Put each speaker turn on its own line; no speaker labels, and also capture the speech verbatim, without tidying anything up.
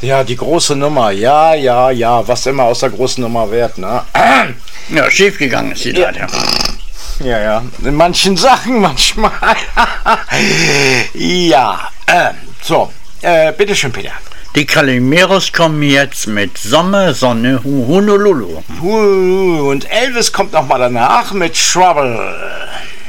Ja, die große Nummer. Ja, ja, ja. Was immer aus der großen Nummer wird, ne?
Ja, schief gegangen ist die
Ja.
Leiter.
Ja, ja. In manchen Sachen manchmal. Ja. Äh, so. Äh, bitteschön, Peter.
Die Calimeros kommen jetzt mit Sommer, Sonne, Honolulu.
Und Elvis kommt noch mal danach mit Trouble.